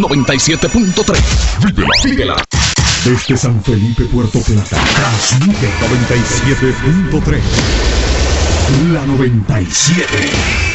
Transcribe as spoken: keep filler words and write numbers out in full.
noventa y siete punto tres. Vívela, síguela. Desde San Felipe, Puerto Plata, transmite noventa y siete punto tres. La noventa y siete.